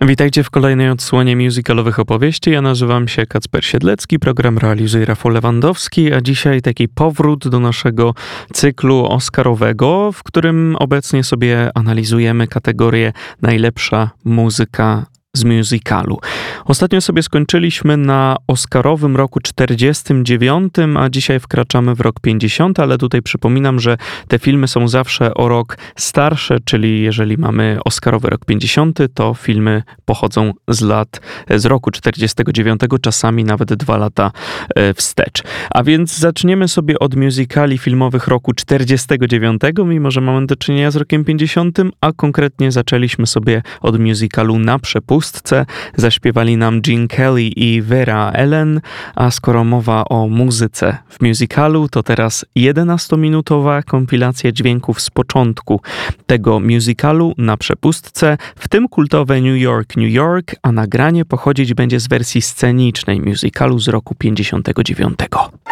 Witajcie w kolejnej odsłonie musicalowych opowieści. Ja nazywam się Kacper Siedlecki, program realizuje Rafał Lewandowski, a dzisiaj taki powrót do naszego cyklu oscarowego, w którym obecnie sobie analizujemy kategorię najlepsza muzyka z musicalu. Ostatnio sobie skończyliśmy na oscarowym roku 49, a dzisiaj wkraczamy w rok 50, ale tutaj przypominam, że te filmy są zawsze o rok starsze, czyli jeżeli mamy oscarowy rok 50, to filmy pochodzą z roku 49, czasami nawet 2 lata wstecz. A więc zaczniemy sobie od musicali filmowych roku 49, mimo że mamy do czynienia z rokiem 50, a konkretnie zaczęliśmy sobie od musicalu Na przepustce. Zaśpiewali nam Gene Kelly i Vera Ellen, a skoro mowa o muzyce w musicalu, to teraz 11-minutowa kompilacja dźwięków z początku tego musicalu Na przepustce, w tym kultowe New York, New York, a nagranie pochodzić będzie z wersji scenicznej musicalu z roku 59.